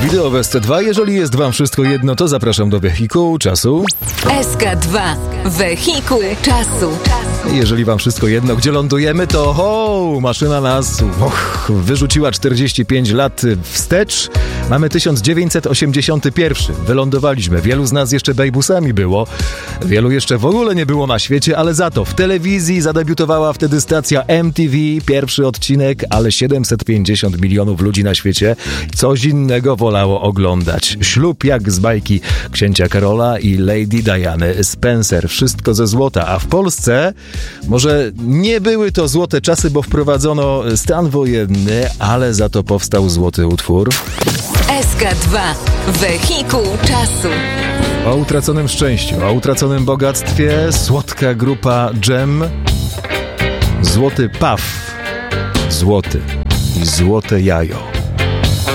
Wideo West 2. Jeżeli jest wam wszystko jedno, to zapraszam do wehikułu czasu. SK2. Wehikuł czasu. Jeżeli wam wszystko jedno, gdzie lądujemy, to maszyna nas wyrzuciła 45 lat wstecz. Mamy 1981. Wylądowaliśmy. Wielu z nas jeszcze bejbusami było. Wielu jeszcze w ogóle nie było na świecie, ale za to w telewizji zadebiutowała wtedy stacja MTV. Pierwszy odcinek, ale 750 milionów ludzi na świecie coś innego wolało oglądać. Ślub jak z bajki księcia Karola i Lady Diany Spencer. Wszystko ze złota. A w Polsce może nie były to złote czasy, bo wprowadzono stan wojenny, ale za to powstał złoty utwór. SK2. Wehikuł czasu. O utraconym szczęściu, o utraconym bogactwie, słodka grupa Dżem, złoty paw, złoty i złote jajo.